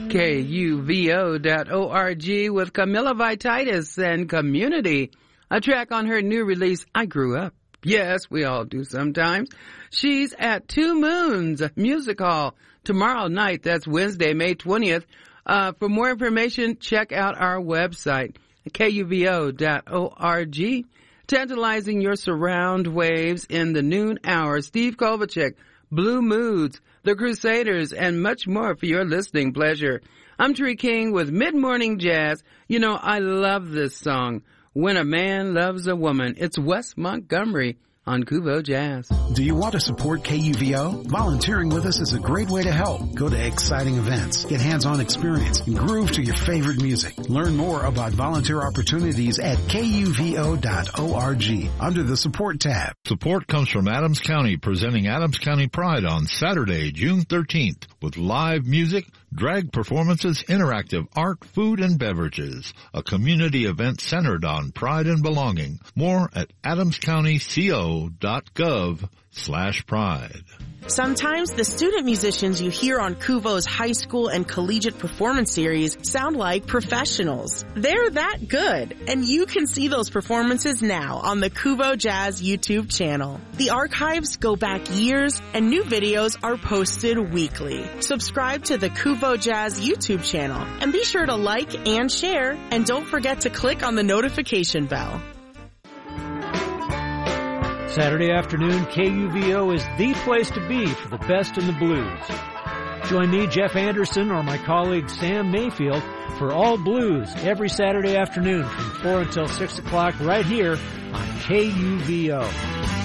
KUVO.org with Camilla Vititis and Community, a track on her new release, I Grew Up. Yes, we all do sometimes. She's at Two Moons Music Hall tomorrow night. That's Wednesday, May 20th. For more information, check out our website, KUVO.org. Tantalizing your surround waves in the noon hour. Steve Kovacic, Blue Moods, The Crusaders, and much more for your listening pleasure. I'm Tree King with Mid-Morning Jazz. You know, I love this song, When a Man Loves a Woman. It's Wes Montgomery on KUVO Jazz. Do you want to support KUVO? Volunteering with us is a great way to help. Go to exciting events, get hands-on experience, and groove to your favorite music. Learn more about volunteer opportunities at KUVO.org under the Support tab. Support comes from Adams County, presenting Adams County Pride on Saturday, June 13th, with live music, drag performances, interactive art, food, and beverages. A community event centered on pride and belonging. More at adamscountyco.gov/pride. Sometimes the student musicians you hear on KUVO's high school and collegiate performance series sound like professionals. They're that good, and you can see those performances now on the KUVO Jazz YouTube channel. The archives go back years, and new videos are posted weekly. Subscribe to the KUVO Jazz YouTube channel, and be sure to like and share, and don't forget to click on the notification bell. Saturday afternoon, KUVO is the place to be for the best in the blues. Join me, Jeff Anderson, or my colleague Sam Mayfield for All Blues every Saturday afternoon from 4 until 6 o'clock right here on KUVO.